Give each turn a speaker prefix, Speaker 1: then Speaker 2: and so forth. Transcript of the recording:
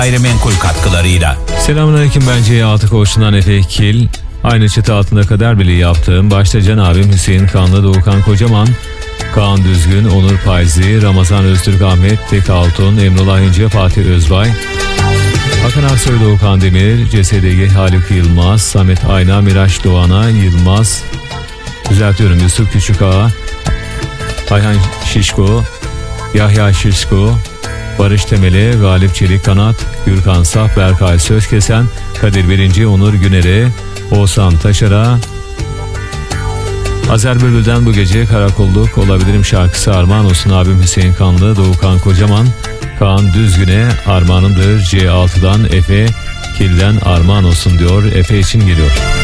Speaker 1: Gayrimenkul katkılarıyla.
Speaker 2: Selamünaleyküm, ben C6 Koç'tan Efe Kil. Aynı çatı altında kader birliği yaptığım başta Can abim Hüseyin Kanlı, Doğukan Kocaman, Kaan Düzgün, Onur Payzi, Ramazan Öztürk, Ahmet Tek Altun, Emrullah İnce, Fatih Özbay, Hakan Aksoy, Doğukan Demir, CSDG Haluk Yılmaz, Samet Ayna, Miraç Doğan'a Yılmaz, Yusuf Küçükağa, Ayhan Şişko, Yahya Şişko, Barış Temeli, Galip Çelik Kanat, Gürkan Saf, Berkay Sözkesen, Kadir Birinci, Onur Güner'e, Oğuzhan Taşar'a, Azer Bülbül'den bu gece Karakolluk Olabilirim şarkısı armağan olsun abim Hüseyin Kanlı, Doğukan Kocaman, Kaan Düzgün'e armağanımdır. C6'dan Efe Kil'den armağan olsun diyor. Efe için geliyor.